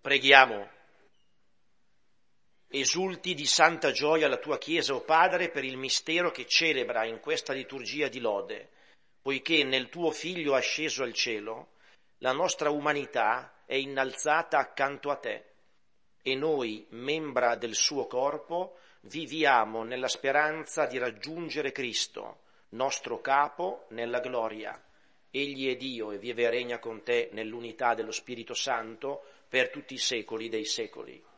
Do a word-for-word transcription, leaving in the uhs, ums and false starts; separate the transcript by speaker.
Speaker 1: Preghiamo. Esulti di santa gioia la tua Chiesa, o Padre, per il mistero che celebra in questa liturgia di lode, poiché nel tuo Figlio asceso al cielo la nostra umanità è innalzata accanto a te e noi, membra del suo corpo, viviamo nella speranza di raggiungere Cristo, nostro capo, nella gloria. Egli è Dio e vive e regna con te nell'unità dello Spirito Santo per tutti i secoli dei secoli.